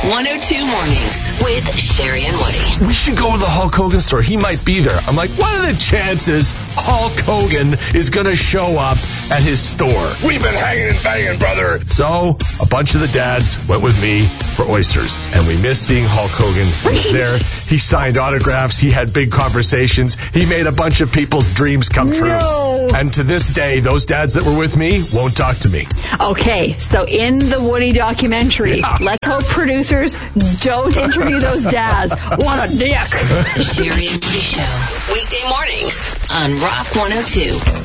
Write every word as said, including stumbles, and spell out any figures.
one oh two Mornings with Sherry and Woody. We should go to the Hulk Hogan store. He might be there. I'm like, what are the chances Hulk Hogan is going to show up at his store? We've been hanging and banging, brother. So a bunch of the dads went with me for oysters, and we missed seeing Hulk Hogan. He was there. He signed autographs. He had big conversations. He made a bunch of people's dreams come true. No. And to this day, those dads that were with me won't talk to me. Okay, so in the Woody documentary, Yeah. let's hope producers don't interview those dads. What a dick. The Sherry and Woody Show. Weekday mornings on Rock one oh two.